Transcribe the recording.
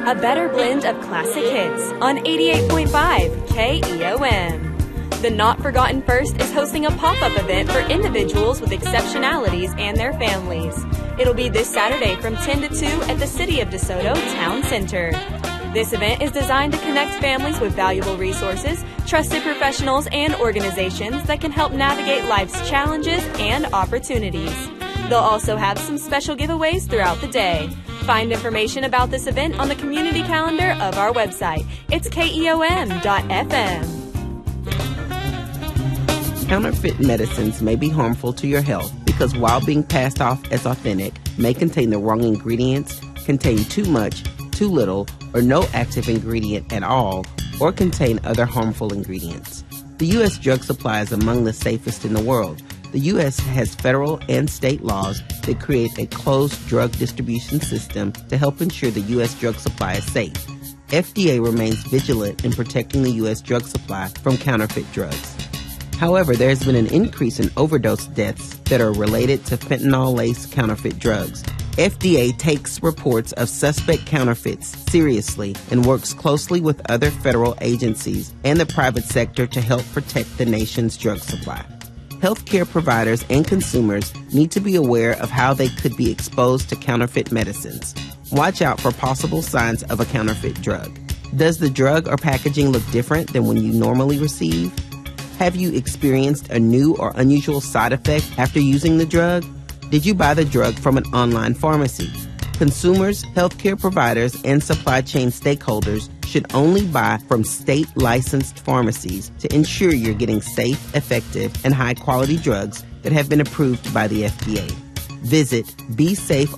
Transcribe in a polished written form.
A better blend of classic hits on 88.5 KEOM. The Not Forgotten First is hosting a pop-up event for individuals with exceptionalities and their families. It'll be this Saturday from 10 to 2 at the City of DeSoto Town Center. This event is designed to connect families with valuable resources, trusted professionals, and organizations that can help navigate life's challenges and opportunities. They'll also have some special giveaways throughout the day. Find information about this event on the community calendar of our website. It's keom.fm. Counterfeit medicines may be harmful to your health because while being passed off as authentic, may contain the wrong ingredients, contain too much, too little, or no active ingredient at all, or contain other harmful ingredients. The U.S. drug supply is among the safest in the world. The U.S. has federal and state laws that create a closed drug distribution system to help ensure the U.S. drug supply is safe. FDA remains vigilant in protecting the U.S. drug supply from counterfeit drugs. However, there has been an increase in overdose deaths that are related to fentanyl-laced counterfeit drugs. FDA takes reports of suspect counterfeits seriously and works closely with other federal agencies and the private sector to help protect the nation's drug supply. Healthcare providers and consumers need to be aware of how they could be exposed to counterfeit medicines. Watch out for possible signs of a counterfeit drug. Does the drug or packaging look different than when you normally receive? Have you experienced a new or unusual side effect after using the drug? Did you buy the drug from an online pharmacy? Consumers, healthcare providers, and supply chain stakeholders should only buy from state-licensed pharmacies to ensure you're getting safe, effective, and high-quality drugs that have been approved by the FDA. Visit BeSafe